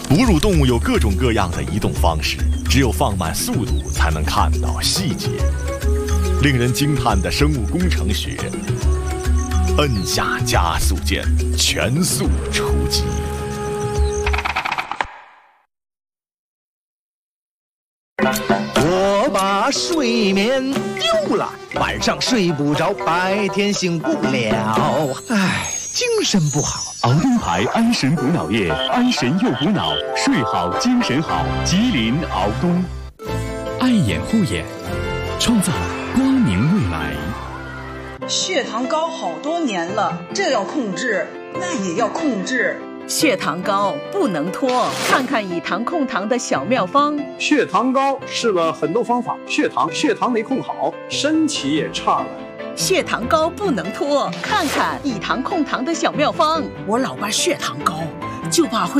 哺乳动物有各种各样的移动方式，只有放慢速度才能看到细节。令人惊叹的生物工程学，摁下加速键，全速出击。 我把睡眠丢了，晚上睡不着，白天醒不了，精神不好。 熬东牌安神补脑液，安神又补脑，睡好精神好。吉林熬东，爱眼护眼，创造光明未来。 血糖高好多年了，这要控制，那也要控制。 血糖高不能拖，看看以糖控糖的小妙方。 血糖高试了很多方法，血糖没控好，身体也差了。 血糖高不能拖，看看以糖控糖的小妙方。 我老爸血糖高，就怕会